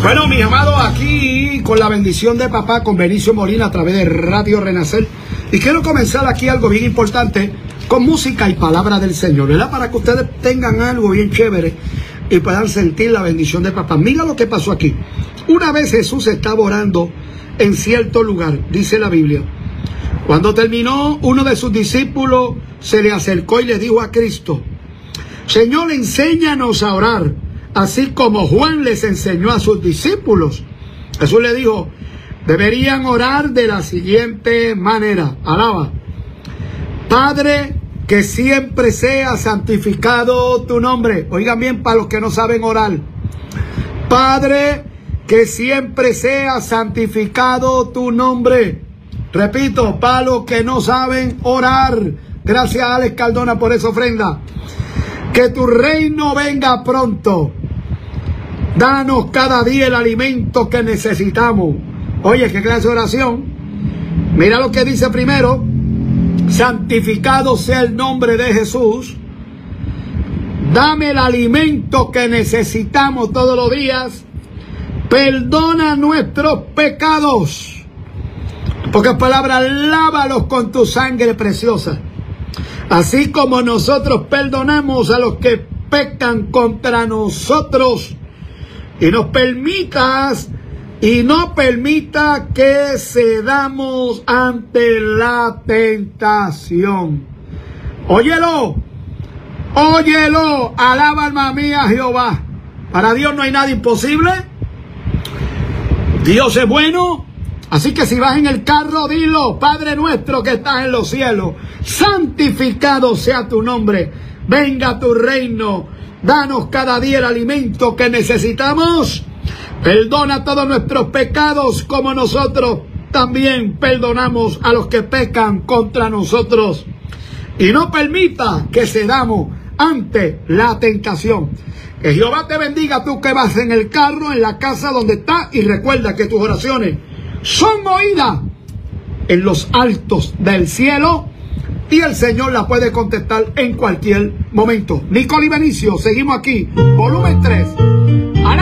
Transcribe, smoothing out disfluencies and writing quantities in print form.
Bueno, mis amados, aquí con la bendición de papá, con Benicio Molina a través de Radio Renacer. Y quiero comenzar aquí algo bien importante con música y palabra del Señor, ¿verdad? Para que ustedes tengan algo bien chévere y puedan sentir la bendición de papá. Mira lo que pasó aquí. Una vez Jesús estaba orando en cierto lugar, dice la Biblia. Cuando terminó, uno de sus discípulos se le acercó y le dijo a Cristo: Señor, enséñanos a orar, así como Juan les enseñó a sus discípulos. Jesús le dijo: deberían orar de la siguiente manera. Alaba. Padre, que siempre sea santificado tu nombre. Oigan bien, para los que no saben orar. Padre, que siempre sea santificado tu nombre. Repito, para los que no saben orar. Gracias a Alex Cardona por esa ofrenda. Que tu reino venga pronto. Danos cada día el alimento que necesitamos. Oye, qué clase de oración. Mira lo que dice primero. Santificado sea el nombre de Jesús. Dame el alimento que necesitamos todos los días. Perdona nuestros pecados. Pocas palabras, lávalos con tu sangre preciosa. Así como nosotros perdonamos a los que pecan contra nosotros. Y no permita que cedamos ante la tentación. Óyelo, alaba alma mía Jehová. Para Dios no hay nada imposible. Dios es bueno. Así que si vas en el carro, dilo: Padre nuestro que estás en los cielos, santificado sea tu nombre, venga tu reino, danos cada día el alimento que necesitamos, perdona todos nuestros pecados como nosotros también perdonamos a los que pecan contra nosotros, y no permita que cedamos ante la tentación. Que Jehová te bendiga, tú que vas en el carro, en la casa donde estás, y recuerda que tus oraciones son oídas en los altos del cielo y el Señor la puede contestar en cualquier momento. Nicole y Benicio, seguimos aquí, volumen 3.